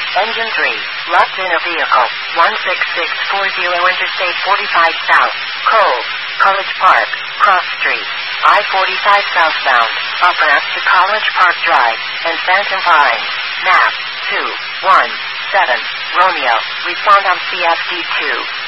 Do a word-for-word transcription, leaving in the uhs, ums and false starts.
Engine three. Left inner vehicle. one six six four zero Interstate forty-five South. Cole. College Park. Cross Street. I forty-five southbound. Up ramp to College Park Drive. And Phantom Pines. Map. two one seven. Romeo. Respond on C F D two.